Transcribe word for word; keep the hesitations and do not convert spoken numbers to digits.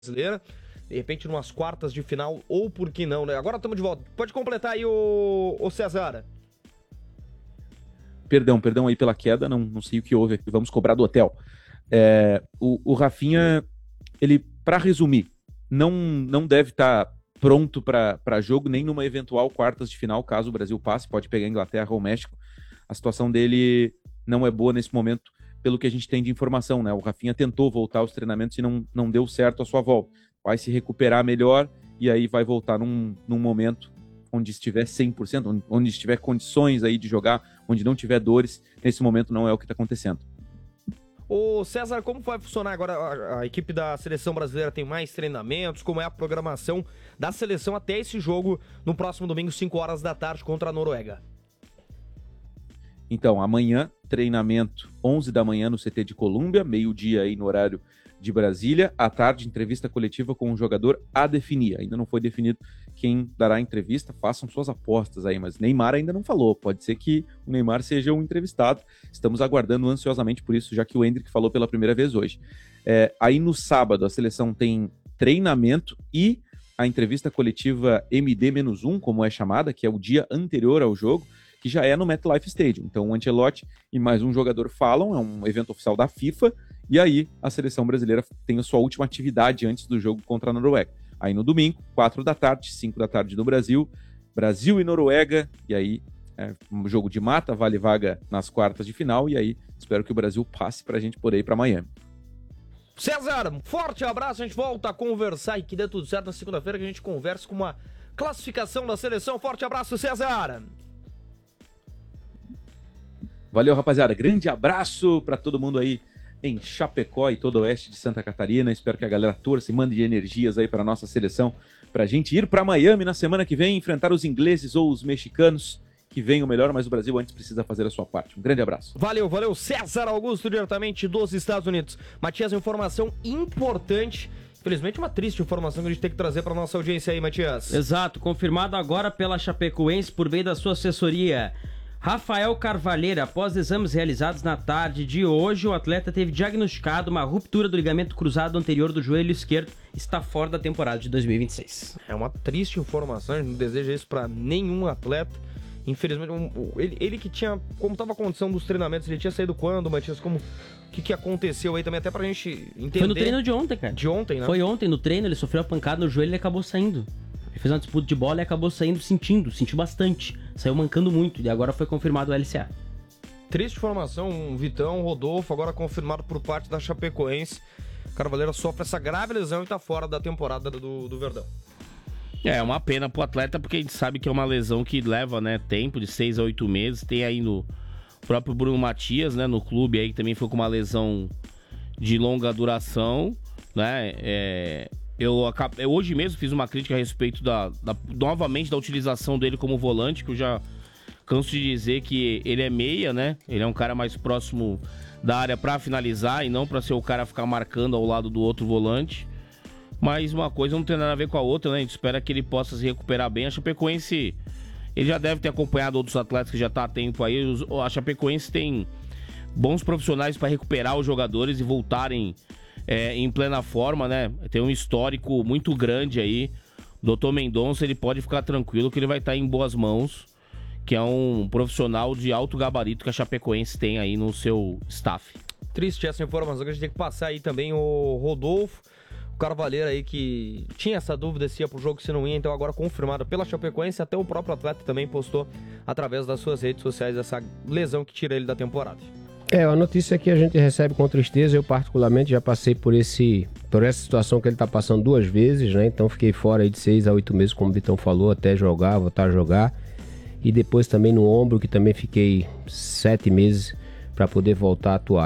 brasileira, de repente numas quartas de final, ou por que não, né? Agora estamos de volta. Pode completar aí, o, o César. Perdão, perdão aí pela queda, não, não sei o que houve aqui, vamos cobrar do hotel. É, o, o Rafinha, ele, para resumir, não, não deve estar tá pronto para jogo, nem numa eventual quartas de final, caso o Brasil passe, pode pegar a Inglaterra ou México. A situação dele não é boa nesse momento, pelo que a gente tem de informação, né? O Rafinha tentou voltar aos treinamentos e não, não deu certo a sua volta. Vai se recuperar melhor e aí vai voltar num, num momento onde estiver cem por cento, onde, onde estiver condições aí de jogar, onde não tiver dores. Nesse momento não é o que está acontecendo. Ô César, como vai funcionar agora? A, a equipe da seleção brasileira tem mais treinamentos? Como é a programação da seleção até esse jogo no próximo domingo, cinco horas da tarde, contra a Noruega? Então, amanhã, treinamento onze da manhã no C T de Colômbia, meio-dia aí no horário de Brasília. À tarde, entrevista coletiva com o jogador a definir. Ainda não foi definido quem dará a entrevista. Façam suas apostas aí, mas Neymar ainda não falou. Pode ser que o Neymar seja um entrevistado. Estamos aguardando ansiosamente por isso, já que o Endrick falou pela primeira vez hoje. É, aí no sábado, a seleção tem treinamento e a entrevista coletiva M D um, como é chamada, que é o dia anterior ao jogo, que já é no MetLife Stadium. Então o Ancelotti e mais um jogador falam, é um evento oficial da FIFA, e aí a seleção brasileira tem a sua última atividade antes do jogo contra a Noruega. Aí no domingo, quatro da tarde, cinco da tarde no Brasil, Brasil e Noruega, e aí é um jogo de mata, vale vaga nas quartas de final, e aí espero que o Brasil passe pra gente poder ir pra Miami. César, um forte abraço, a gente volta a conversar e que dê tudo certo na segunda-feira, que a gente conversa com uma classificação da seleção. Forte abraço, César! Valeu, rapaziada. Grande abraço para todo mundo aí em Chapecó e todo o oeste de Santa Catarina. Espero que a galera torça e mande energias aí para nossa seleção, para a gente ir para Miami na semana que vem, enfrentar os ingleses ou os mexicanos, que venham melhor, mas o Brasil antes precisa fazer a sua parte. Um grande abraço. Valeu, valeu. César Augusto, diretamente dos Estados Unidos. Matias, informação importante. Infelizmente, uma triste informação que a gente tem que trazer para nossa audiência aí, Matias. Exato, confirmado agora pela Chapecoense por meio da sua assessoria. Rafael Carvalheira, após exames realizados na tarde de hoje, o atleta teve diagnosticado uma ruptura do ligamento cruzado anterior do joelho esquerdo, está fora da temporada de dois mil e vinte e seis. É uma triste informação, a gente não deseja isso para nenhum atleta. Infelizmente, um, ele, ele que tinha, como estava a condição dos treinamentos, ele tinha saído quando, Matias? Como, o que, que aconteceu aí também, até pra gente entender. Foi no treino de ontem, cara. De ontem, né? Foi ontem, no treino, ele sofreu a pancada no joelho e acabou saindo. Ele fez uma disputa de bola e acabou saindo sentindo, sentiu bastante. Saiu mancando muito e agora foi confirmado o L C A. Triste informação, Vitão, Rodolfo, agora confirmado por parte da Chapecoense. Carvalheira sofre essa grave lesão e tá fora da temporada do, do Verdão. É uma pena pro atleta, porque a gente sabe que é uma lesão que leva, né, tempo de seis a oito meses. Tem aí no próprio Bruno Matias, né, no clube aí, que também foi com uma lesão de longa duração, né, é... Eu, eu hoje mesmo fiz uma crítica a respeito da, da, novamente, da utilização dele como volante, que eu já canso de dizer que ele é meia, né? Ele é um cara mais próximo da área para finalizar e não para ser o cara ficar marcando ao lado do outro volante. Mas uma coisa não tem nada a ver com a outra, né? A gente espera que ele possa se recuperar bem. A Chapecoense, ele já deve ter acompanhado outros atletas que já tá há tempo aí. A Chapecoense tem bons profissionais para recuperar os jogadores e voltarem É, em plena forma, né? Tem um histórico muito grande aí. O doutor Mendonça, ele pode ficar tranquilo que ele vai estar em boas mãos, que é um profissional de alto gabarito que a Chapecoense tem aí no seu staff. Triste essa informação que a gente tem que passar aí também, o Rodolfo, o Carvalheira aí que tinha essa dúvida se ia pro jogo, se não ia, então agora confirmado pela Chapecoense, até o próprio atleta também postou através das suas redes sociais essa lesão que tira ele da temporada. É, a notícia que a gente recebe com tristeza, eu particularmente já passei por esse, por essa situação que ele está passando duas vezes, né? Então fiquei fora aí de seis a oito meses, como o Vitão falou, até jogar, voltar a jogar. E depois também no ombro, que também fiquei sete meses para poder voltar a atuar.